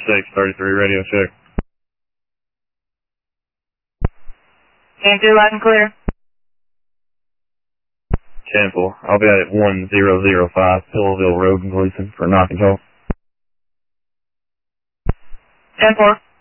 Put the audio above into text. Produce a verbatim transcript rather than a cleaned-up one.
six thirty-three, radio check. Yankee, loud and clear. Temple, I'll be at one zero zero five Pillowville Road in Gleason for knock and talk. ten four.